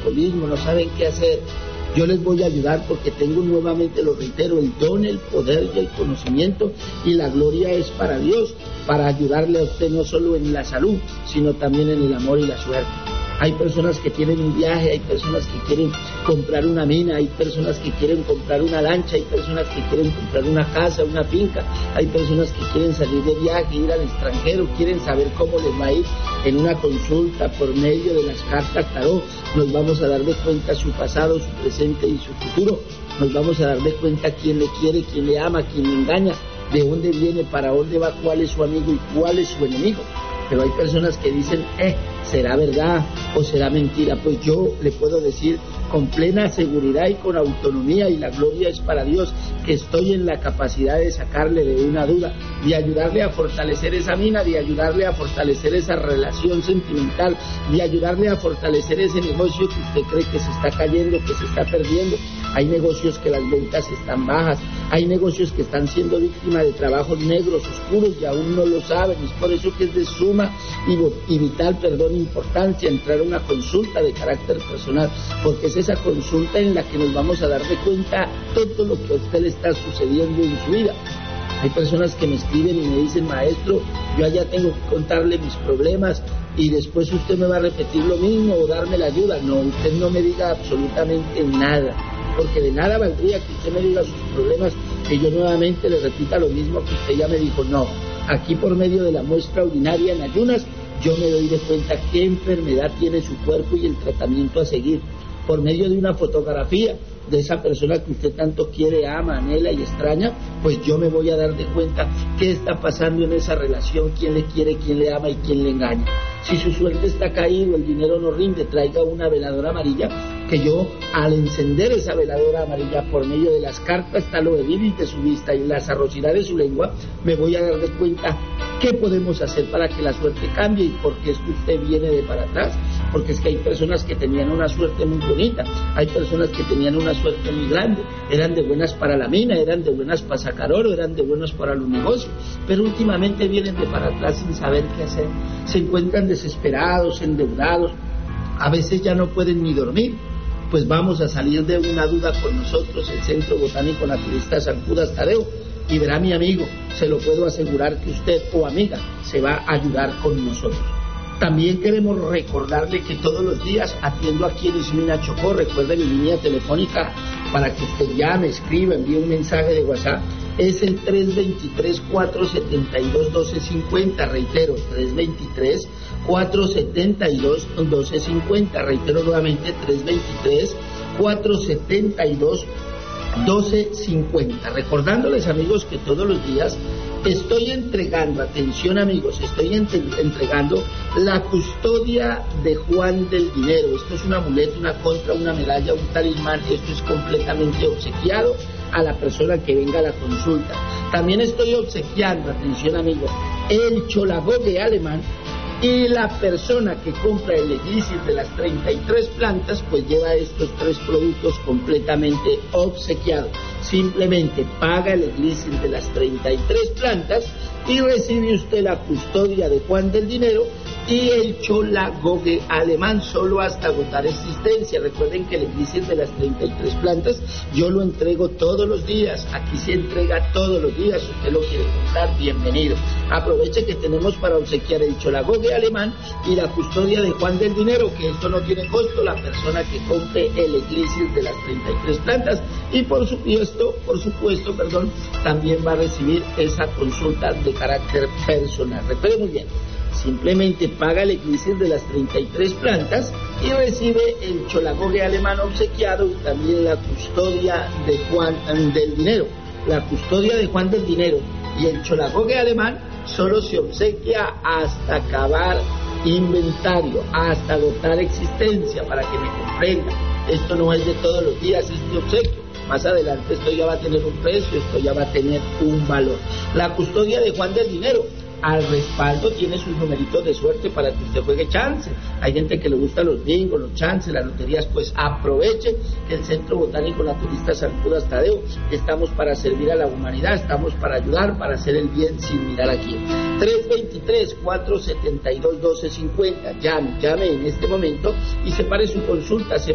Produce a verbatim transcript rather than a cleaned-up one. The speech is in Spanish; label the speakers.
Speaker 1: alcoholismo, no saben qué hacer. Yo les voy a ayudar porque tengo, nuevamente lo reitero, el don, el poder y el conocimiento, y la gloria es para Dios, para ayudarle a usted no solo en la salud, sino también en el amor y la suerte. Hay personas que tienen un viaje, hay personas que quieren comprar una mina, hay personas que quieren comprar una lancha, hay personas que quieren comprar una casa, una finca, hay personas que quieren salir de viaje, ir al extranjero, quieren saber cómo les va a ir. En una consulta por medio de las cartas tarot nos vamos a dar de cuenta su pasado, su presente y su futuro. Nos vamos a dar de cuenta quién le quiere, quién le ama, quién le engaña, de dónde viene, para dónde va, cuál es su amigo y cuál es su enemigo. Pero hay personas que dicen, eh, ¿será verdad o será mentira? Pues yo le puedo decir con plena seguridad y con autonomía, y la gloria es para Dios, que estoy en la capacidad de sacarle de una duda, de ayudarle a fortalecer esa mina, de ayudarle a fortalecer esa relación sentimental, de ayudarle a fortalecer ese negocio que usted cree que se está cayendo, que se está perdiendo. Hay negocios que las ventas están bajas, hay negocios que están siendo víctimas de trabajos negros, oscuros, y aún no lo saben. Es por eso que es de suma y, y vital, perdón, importancia entrar a una consulta de carácter personal, porque es esa consulta en la que nos vamos a dar de cuenta todo lo que a usted le está sucediendo en su vida. Hay personas que me escriben y me dicen, maestro, yo allá tengo que contarle mis problemas y después usted me va a repetir lo mismo o darme la ayuda. No, usted no me diga absolutamente nada, porque de nada valdría que usted me diga sus problemas, que yo nuevamente le repita lo mismo que usted ya me dijo. No, aquí por medio de la muestra urinaria en ayunas, yo me doy de cuenta qué enfermedad tiene su cuerpo y el tratamiento a seguir. Por medio de una fotografía de esa persona que usted tanto quiere, ama, anhela y extraña, pues yo me voy a dar de cuenta qué está pasando en esa relación, quién le quiere, quién le ama y quién le engaña. Si su suerte está caído, el dinero no rinde, traiga una veladora amarilla, que yo al encender esa veladora amarilla por medio de las cartas tarot de su vista y la arrocirá de su lengua, me voy a dar de cuenta qué podemos hacer para que la suerte cambie. Y por qué es que usted viene de para atrás, porque es que hay personas que tenían una suerte muy bonita, hay personas que tenían una suerte muy grande, eran de buenas para la mina, eran de buenas para sacar oro, eran de buenos para los negocios, pero últimamente vienen de para atrás sin saber qué hacer, se encuentran desesperados, endeudados, a veces ya no pueden ni dormir. Pues vamos a salir de una duda con nosotros, el Centro Botánico Naturista San Judas Tadeo, y verá, mi amigo, se lo puedo asegurar que usted o amiga se va a ayudar con nosotros. También queremos recordarle que todos los días atiendo aquí en Ismina Chocó. Recuerde mi línea telefónica para que usted llame, escriba, envíe un mensaje de WhatsApp. Es el tres dos tres, cuatro siete dos, uno dos cinco cero, reitero, tres dos tres, cuatro siete dos, uno dos cinco cero, reitero nuevamente, tres dos tres, cuatro siete dos, uno dos cinco cero. Recordándoles, amigos, que todos los días estoy entregando, atención amigos, estoy entre, entregando la custodia de Juan del Dinero. Esto es un amuleto, una contra, una medalla, un talismán. Esto es completamente obsequiado a la persona que venga a la consulta. También estoy obsequiando, atención amigos, el cholagogue alemán, y la persona que compra el elixir de las treinta y tres plantas pues lleva estos tres productos completamente obsequiados. Simplemente paga el elixir de las treinta y tres plantas y recibe usted la custodia de Juan del Dinero y el cholagogue alemán, solo hasta agotar existencia. Recuerden que el elixir de las treinta y tres plantas yo lo entrego todos los días, aquí se entrega todos los días. Si usted lo quiere comprar, bienvenido. Aproveche que tenemos para obsequiar el cholagogue alemán y la custodia de Juan del Dinero, que esto no tiene costo, la persona que compre el elixir de las treinta y tres plantas, y por supuesto, por supuesto, perdón, también va a recibir esa consulta de carácter personal. Recuerde muy bien, simplemente paga el elixir de las treinta y tres plantas y recibe el cholagogue alemán obsequiado y también la custodia de Juan del Dinero. La custodia de Juan del Dinero y el cholagogue alemán solo se obsequia hasta acabar inventario, hasta agotar existencia, para que me comprenda. Esto no es de todos los días, este obsequio. Más adelante esto ya va a tener un precio, esto ya va a tener un valor. La custodia de Juan del Dinero, al respaldo tiene sus numeritos de suerte para que usted juegue chance. Hay gente que le gusta los bingos, los chances, las loterías. Pues aproveche que el Centro Botánico Naturista San Judas Tadeo, estamos para servir a la humanidad, estamos para ayudar, para hacer el bien sin mirar a quién. tres dos tres, cuatro siete dos, uno dos cinco cero. Llame, llame en este momento y separe su consulta.